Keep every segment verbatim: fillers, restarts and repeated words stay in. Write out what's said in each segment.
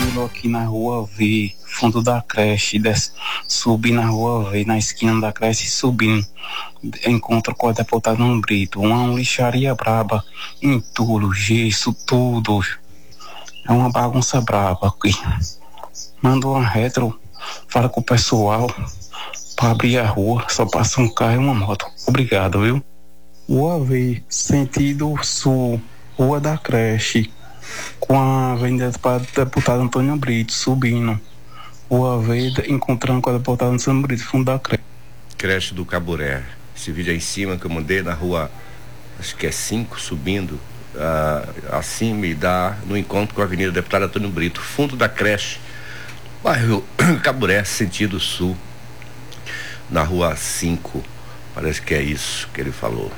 indo aqui na rua V, fundo da creche, desce, subi na rua V, na esquina da creche, subindo, encontro com a deputada Brito, uma lixaria braba, entulho, gesso, tudo. É uma bagunça braba aqui. Manda uma retro, fala com o pessoal para abrir a rua, só passa um carro e uma moto. Obrigado, viu? Rua V, sentido sul, rua da creche, com a avenida para deputado Antônio Brito, subindo. Rua V, encontrando com a deputada Antônio Brito, fundo da creche. Creche do Caburé. Esse vídeo aí em cima que eu mandei na rua, acho que é cinco, subindo, uh, acima e dá no encontro com a avenida deputado Antônio Brito, fundo da creche, bairro Caburé, sentido sul, na rua cinco. Parece que é isso que ele falou.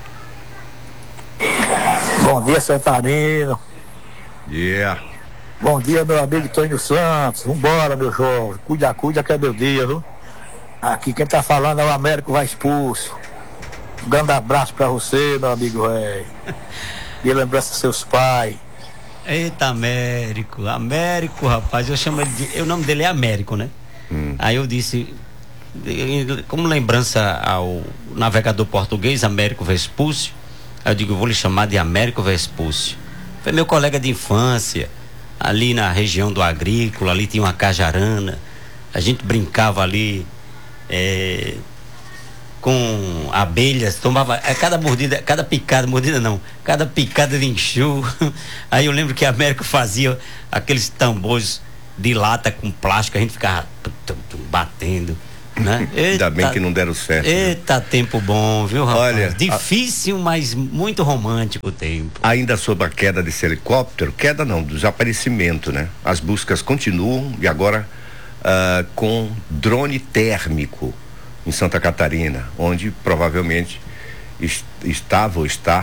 Bom dia, Santarino. Yeah. Bom dia, meu amigo Tônio Santos. Vambora, meu jovem. Cuida, cuida que é meu dia, viu? Aqui quem tá falando é o Américo Vai Expulso. Um grande abraço pra você, meu amigo velho. E lembrança dos seus pais. Eita, Américo. Américo, rapaz, eu chamo ele de... O nome dele é Américo, né? Hum. Aí eu disse, como lembrança ao navegador português, Américo Vespúcio, aí eu digo, eu vou lhe chamar de Américo Vespúcio. Foi meu colega de infância, ali na região do Agrícola, ali tinha uma cajarana, a gente brincava ali é, com abelhas, tomava é, cada mordida, cada picada, mordida não, cada picada de enxurro. Aí eu lembro que a Américo fazia aqueles tambores de lata com plástico, a gente ficava batendo, né? Eita, ainda bem que não deram certo. Eita, viu? Tempo bom, viu, rapaz? Olha, difícil, a... mas muito romântico o tempo. Ainda sobre a queda desse helicóptero, queda não, desaparecimento, né? As buscas continuam e agora uh, com drone térmico em Santa Catarina, onde provavelmente est- estava ou está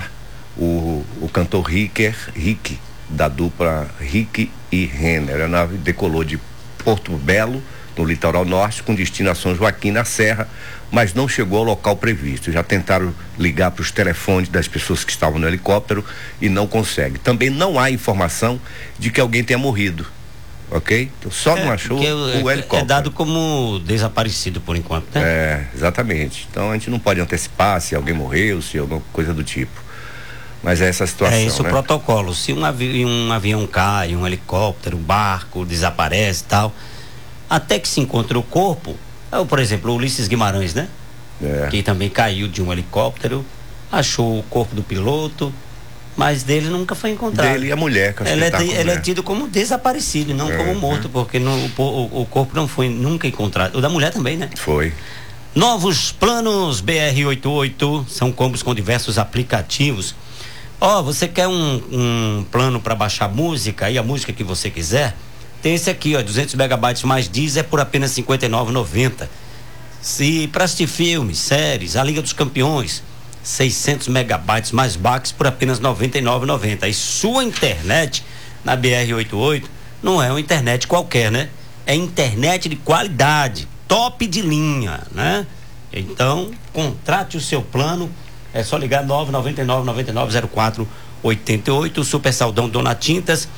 o, o cantor Ricker, Rick, da dupla Rick e Renner. A nave decolou de Porto Belo, no litoral norte, com destino a São Joaquim, na Serra, mas não chegou ao local previsto. Já tentaram ligar para os telefones das pessoas que estavam no helicóptero e não consegue. Também não há informação de que alguém tenha morrido, ok? Então, só é, não achou o, o helicóptero. É dado como desaparecido por enquanto, né? É, exatamente. Então a gente não pode antecipar se alguém morreu, se alguma coisa do tipo. Mas é essa a situação, é esse, né? O protocolo. Se um, avi- um avião cai, um helicóptero, um barco desaparece e tal, até que se encontre o corpo, é, por exemplo, o Ulisses Guimarães, né? É. Que também caiu de um helicóptero, achou o corpo do piloto, mas dele nunca foi encontrado. Dele e a mulher. Que ele, é, tá ele é tido como desaparecido, não é, como morto, é. porque no, o, o corpo não foi nunca encontrado. O da mulher também, né? Foi. Novos planos B R oitenta e oito são combos com diversos aplicativos. Ó, oh, você quer um, um plano para baixar música e a música que você quiser? Tem esse aqui, ó, duzentos megabytes mais Deezer por apenas cinquenta e nove reais e noventa centavos. Se para assistir filmes, séries, A Liga dos Campeões, seiscentos megabytes mais Bax por apenas noventa e nove reais e noventa centavos. E sua internet na B R oitenta e oito não é uma internet qualquer, né? É internet de qualidade, top de linha, né? Então, contrate o seu plano. É só ligar nove nove nove nove nove zero quatro oito oito. O Super Saldão Dona Tintas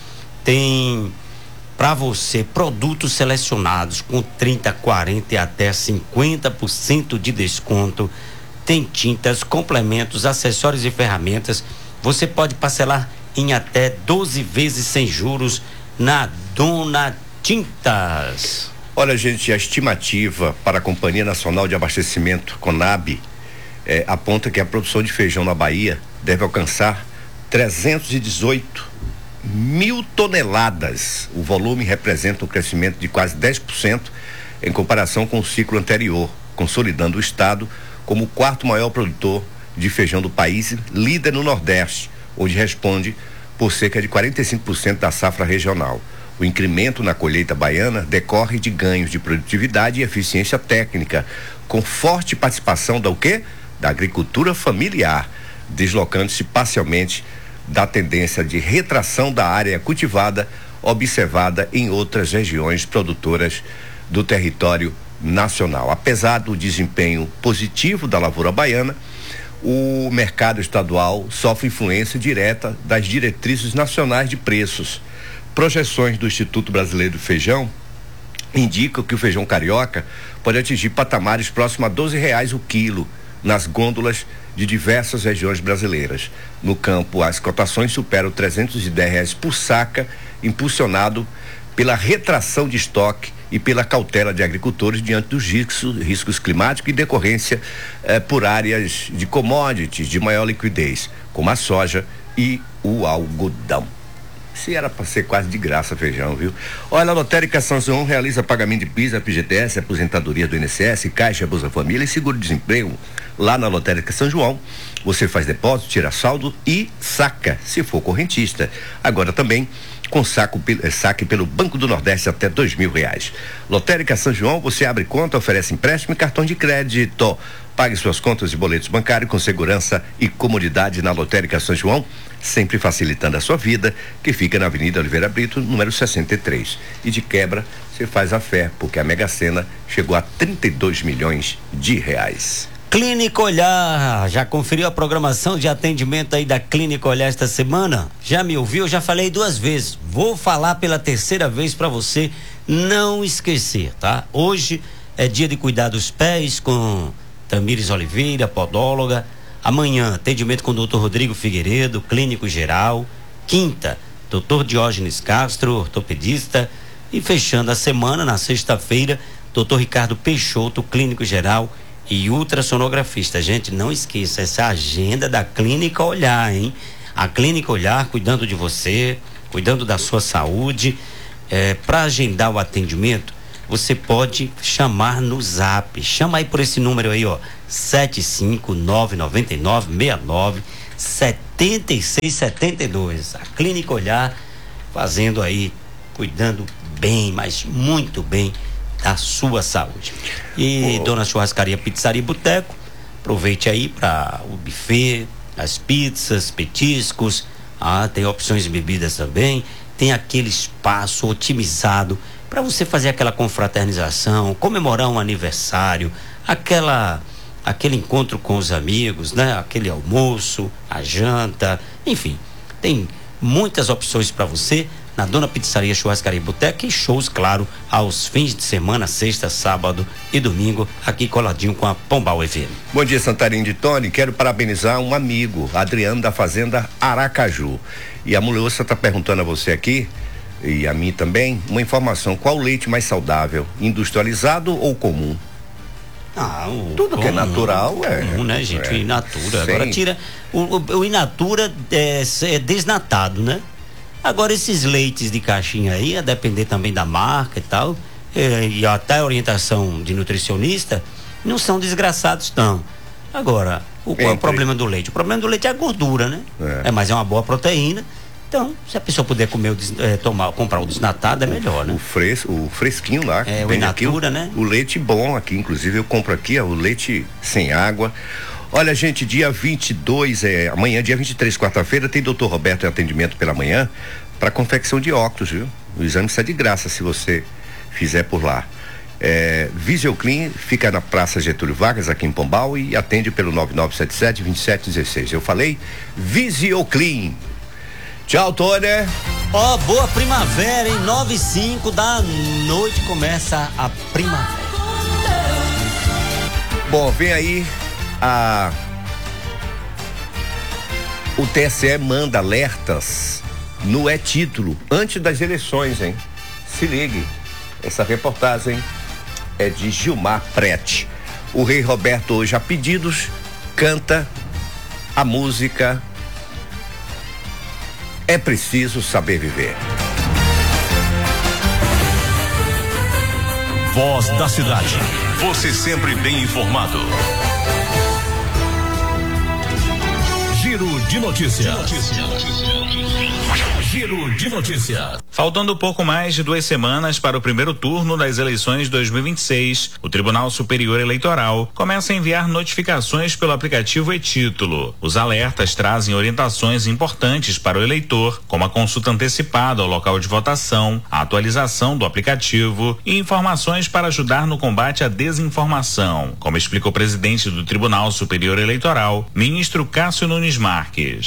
tem para você produtos selecionados com trinta, quarenta e até cinquenta por cento de desconto. Tem tintas, complementos, acessórios e ferramentas. Você pode parcelar em até doze vezes sem juros na Dona Tintas. Olha, gente, a estimativa para a Companhia Nacional de Abastecimento, Conab, É, aponta que a produção de feijão na Bahia deve alcançar trezentos e dezoito mil toneladas. O volume representa um crescimento de quase dez por cento em comparação com o ciclo anterior, consolidando o estado como o quarto maior produtor de feijão do país, líder no Nordeste, onde responde por cerca de quarenta e cinco por cento da safra regional. O incremento na colheita baiana decorre de ganhos de produtividade e eficiência técnica, com forte participação da o quê? Da agricultura familiar, deslocando-se parcialmente da tendência de retração da área cultivada observada em outras regiões produtoras do território nacional. Apesar do desempenho positivo da lavoura baiana, o mercado estadual sofre influência direta das diretrizes nacionais de preços, Projeções do Instituto Brasileiro do Feijão indicam que o feijão carioca pode atingir patamares próximos a doze reais o quilo nas gôndolas de diversas regiões brasileiras. No campo, as cotações superam trezentos e dez reais por saca, impulsionado pela retração de estoque e pela cautela de agricultores diante dos riscos, riscos climáticos e decorrência eh, por áreas de commodities de maior liquidez, como a soja e o algodão. Se era para ser quase de graça feijão, viu? Olha, a Lotérica São João realiza pagamento de PIS, F G T S, aposentadoria do I N S S, Caixa, Bolsa Família e seguro-desemprego. Lá na Lotérica São João, você faz depósito, tira saldo e saca, se for correntista. Agora também com saco, saque pelo Banco do Nordeste até dois mil reais. Lotérica São João, você abre conta, oferece empréstimo e cartão de crédito. Pague suas contas e boletos bancários com segurança e comodidade na Lotérica São João, sempre facilitando a sua vida, que fica na Avenida Oliveira Brito, número sessenta e três. E de quebra, você faz a fé, porque a Mega Sena chegou a trinta e dois milhões de reais. Clínica Olhar, já conferiu a programação de atendimento aí da Clínica Olhar esta semana? Já me ouviu? Já falei duas vezes. Vou falar pela terceira vez para você não esquecer, tá? Hoje é dia de cuidar dos pés com Tamires Oliveira, podóloga. Amanhã, atendimento com o doutor Rodrigo Figueiredo, clínico geral. Quinta, doutor Diógenes Castro, ortopedista. E fechando a semana, na sexta-feira, doutor Ricardo Peixoto, clínico geral e ultrassonografista. Gente, não esqueça, essa é a agenda da Clínica Olhar, hein? A Clínica Olhar cuidando de você, cuidando da sua saúde. É, para agendar o atendimento, você pode chamar no Zap. Chama aí por esse número aí, ó, sete cinco nove nove nove seis nove sete seis sete dois. A Clínica Olhar fazendo aí, cuidando bem, mas muito bem da sua saúde. E oh. Dona Churrascaria, Pizzaria e Boteco, aproveite aí para o buffet, as pizzas, petiscos, ah, tem opções de bebidas também, tem aquele espaço otimizado para você fazer aquela confraternização, comemorar um aniversário, aquela aquele encontro com os amigos, né? Aquele almoço, a janta, enfim, tem muitas opções para você na Dona Pizzaria, Churrascaria e Boteca, e shows, claro, aos fins de semana, sexta, sábado e domingo, aqui coladinho com a Pombal F M. Bom dia, Santarém de Tony. Quero parabenizar um amigo, Adriano, da Fazenda Aracaju. E a moça está perguntando a você aqui, e a mim também, uma informação: qual o leite mais saudável, industrializado ou comum? Ah, o Tudo comum, que é natural é. Comum, né, gente? É. O in natura. Sim. Agora tira. O, o, o in natura é, é desnatado, né? Agora, esses leites de caixinha aí, a depender também da marca e tal, é, e até a orientação de nutricionista, não são desgraçados, não. Agora, o, qual é o problema do leite? O problema do leite é a gordura, né? É, é mas é uma boa proteína. Então, se a pessoa puder comer, o des, é, tomar, comprar o desnatado, é melhor, né? O, fres, o fresquinho lá. É, o in natura, né? O leite bom aqui, inclusive eu compro aqui, ó, o leite sem água. Olha, gente, dia vinte e dois, é, amanhã, dia vinte e três, quarta-feira, tem doutor Roberto em atendimento pela manhã para confecção de óculos, viu? O exame sai de graça se você fizer por lá. É, Visioclean fica na Praça Getúlio Vargas, aqui em Pombal, e atende pelo nove nove sete sete, dois sete um seis. Eu falei Visioclean. Tchau, Tony. Ó, oh, boa primavera, hein? nove e cinco da noite começa a primavera. Bom, vem aí a... O T S E manda alertas no é-título antes das eleições, hein? Se ligue. Essa reportagem é de Gilmar Prete. O rei Roberto, hoje a pedidos, canta a música É Preciso Saber Viver. Voz da Cidade. Você sempre bem informado. Giro de notícias. Giro de notícias. Faltando pouco mais de duas semanas para o primeiro turno das eleições de dois mil e vinte e seis, o Tribunal Superior Eleitoral começa a enviar notificações pelo aplicativo e-Título. Os alertas trazem orientações importantes para o eleitor, como a consulta antecipada ao local de votação, a atualização do aplicativo e informações para ajudar no combate à desinformação, como explicou o presidente do Tribunal Superior Eleitoral, ministro Cássio Nunes Marques.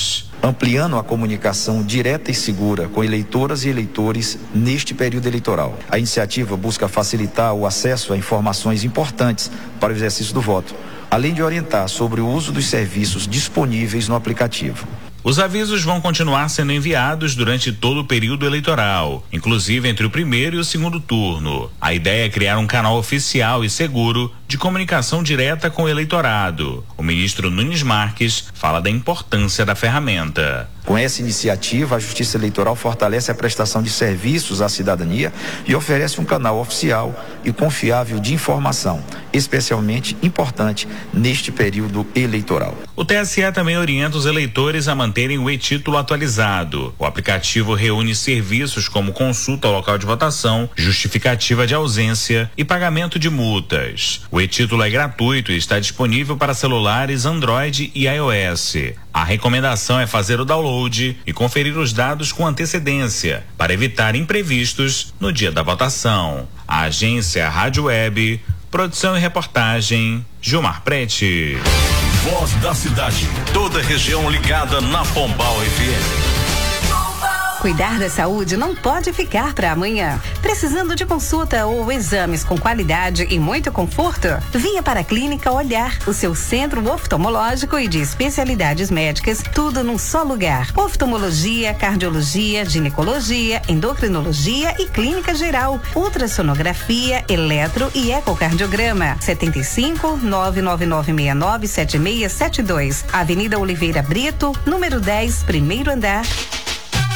ampliando a comunicação direta e segura com eleitoras e eleitores neste período eleitoral. A iniciativa busca facilitar o acesso a informações importantes para o exercício do voto, além de orientar sobre o uso dos serviços disponíveis no aplicativo. Os avisos vão continuar sendo enviados durante todo o período eleitoral, inclusive entre o primeiro e o segundo turno. A ideia é criar um canal oficial e seguro de comunicação direta com o eleitorado. O ministro Nunes Marques fala da importância da ferramenta. Com essa iniciativa, a Justiça Eleitoral fortalece a prestação de serviços à cidadania e oferece um canal oficial e confiável de informação, especialmente importante neste período eleitoral. O T S E também orienta os eleitores a manterem o e-título atualizado. O aplicativo reúne serviços como consulta ao local de votação, justificativa de ausência e pagamento de multas. O e-título é gratuito e está disponível para celulares Android e iOS. A recomendação é fazer o download e conferir os dados com antecedência, para evitar imprevistos no dia da votação. A agência Rádio Web, produção e reportagem, Gilmar Prete. Voz da cidade, toda região ligada na Pombal F M. Cuidar da saúde não pode ficar para amanhã. Precisando de consulta ou exames com qualidade e muito conforto? Venha para a Clínica Olhar, o seu centro oftalmológico e de especialidades médicas, tudo num só lugar. Oftalmologia, cardiologia, ginecologia, endocrinologia e clínica geral, ultrassonografia, eletro e ecocardiograma. setenta e cinco, nove nove nove seis nove sete seis sete dois. Avenida Oliveira Brito, número dez, primeiro andar.